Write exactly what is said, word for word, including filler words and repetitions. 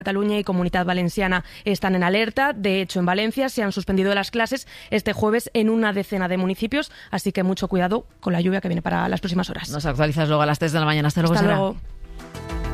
Cataluña y Comunidad Valenciana están en alerta. De hecho, en Valencia se han suspendido las clases este jueves en una decena de municipios, así que mucho cuidado con la lluvia que viene para las próximas horas. Nos actualizas luego a las tres de la mañana. Hasta luego, Hasta Sara. luego.